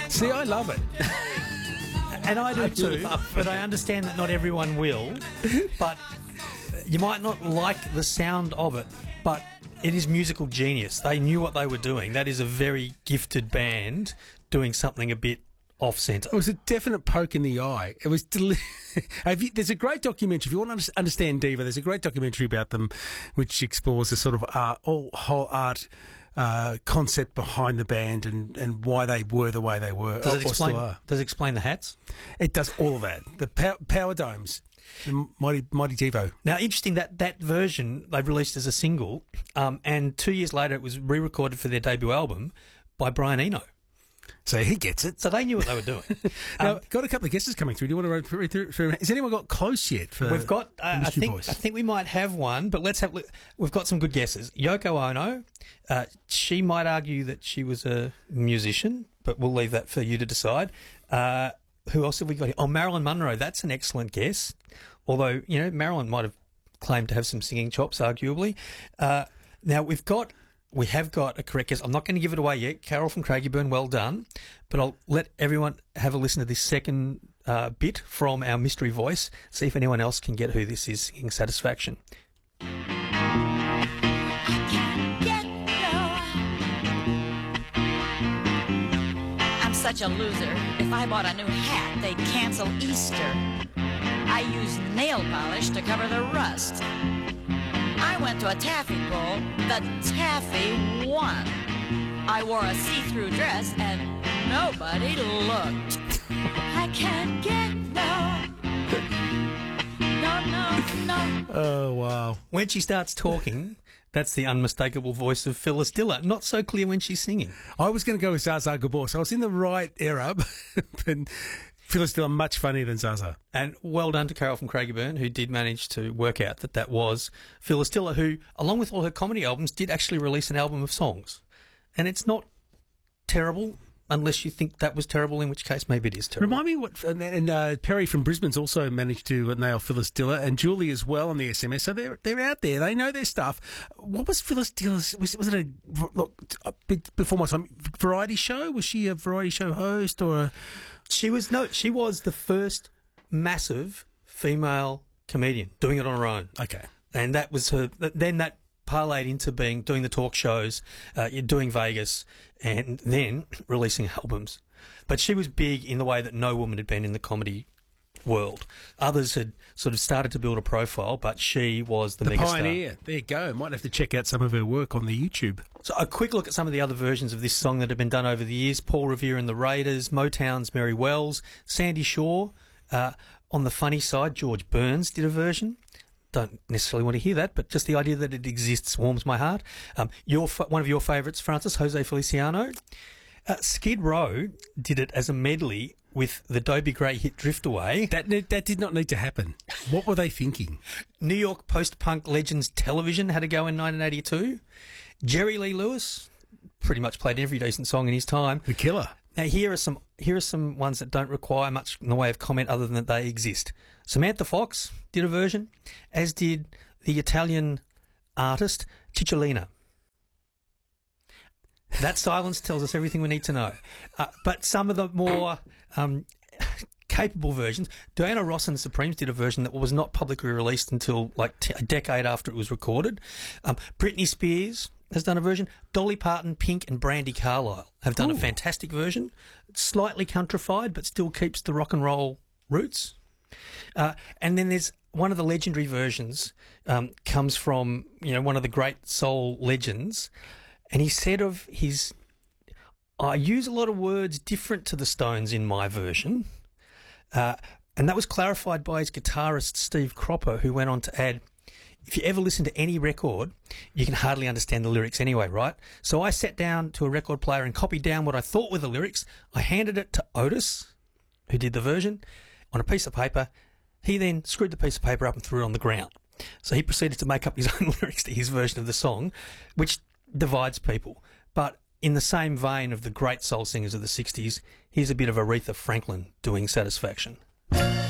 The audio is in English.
See, I love it. And I do too, but I understand that not everyone will. But you might not like the sound of it, but it is musical genius. They knew what they were doing. That is a very gifted band doing something a bit off-centre. It was a definite poke in the eye. It was. There's a great documentary. If you want to understand Diva, there's a great documentary about them, which explores the sort of whole art concept behind the band and why they were the way they were. Does it explain the hats? It does all of that. The power domes, the Mighty Devo. Now, interesting that version they released as a single, and 2 years later it was re-recorded for their debut album by Brian Eno. So he gets it. So they knew what they were doing. Now, got a couple of guesses coming through. Do you want to read through? Has anyone got close yet? We've got. I Voice? think we might have one, but let's have. We've got some good guesses. Yoko Ono. She might argue that she was a musician, but we'll leave that for you to decide. Who else have we got here? Oh, Marilyn Monroe. That's an excellent guess. Although Marilyn might have claimed to have some singing chops, arguably. Now we have got a correct guess. I'm not going to give it away yet. Carol from Craigieburn, well done. But I'll let everyone have a listen to this second bit from our mystery voice, see if anyone else can get who this is singing Satisfaction. I'm such a loser. If I bought a new hat, they'd cancel Easter. I use nail polish to cover the rust. I went to a taffy pull. The taffy won. I wore a see-through dress and nobody looked. I can't get no. Oh, wow. When she starts talking, that's the unmistakable voice of Phyllis Diller. Not so clear when she's singing. I was going to go with Zsa Gabor, so I was in the right era, but Phyllis Diller much funnier than Zaza. And well done to Carol from Craigieburn, who did manage to work out that was Phyllis Diller, who, along with all her comedy albums, did actually release an album of songs. And it's not terrible, unless you think that was terrible, in which case maybe it is terrible. Remind me what... And Perry from Brisbane's also managed to nail Phyllis Diller, and Julie as well on the SMS. So they're out there. They know their stuff. What was Phyllis Diller's... Was it a bit before my time, variety show? Was she a variety show host or a... She was the first massive female comedian doing it on her own. Okay. And that was her... Then that parlayed into doing the talk shows, doing Vegas, and then releasing albums. But she was big in the way that no woman had been in the comedy world. Others had sort of started to build a profile, but she was the megastar. Pioneer. There you go. Might have to check out some of her work on the YouTube. So a quick look at some of the other versions of this song that have been done over the years. Paul Revere and the Raiders, Motown's Mary Wells, Sandy Shaw. On the funny side, George Burns did a version. Don't necessarily want to hear that, but just the idea that it exists warms my heart. One of your favourites, Francis, Jose Feliciano. Skid Row did it as a medley with the Dobie Gray hit Drift Away. That did not need to happen. What were they thinking? New York post-punk legends Television had a go in 1982. Jerry Lee Lewis pretty much played every decent song in his time. The Killer. Now, here are some ones that don't require much in the way of comment other than that they exist. Samantha Fox did a version, as did the Italian artist Cicciolina. That silence tells us everything we need to know. But some of the more capable versions, Diana Ross and the Supremes did a version that was not publicly released until a decade after it was recorded. Britney Spears has done a version. Dolly Parton, Pink and Brandi Carlile have done a fantastic version. It's slightly countrified, but still keeps the rock and roll roots. And then there's one of the legendary versions comes from one of the great soul legends, and he said of his, I use a lot of words different to the Stones in my version, and that was clarified by his guitarist Steve Cropper, who went on to add, if you ever listen to any record, you can hardly understand the lyrics anyway, right? So I sat down to a record player and copied down what I thought were the lyrics. I handed it to Otis, who did the version, on a piece of paper. He then screwed the piece of paper up and threw it on the ground. So he proceeded to make up his own lyrics to his version of the song, which divides people. But in the same vein of the great soul singers of the 60s, here's a bit of Aretha Franklin doing Satisfaction.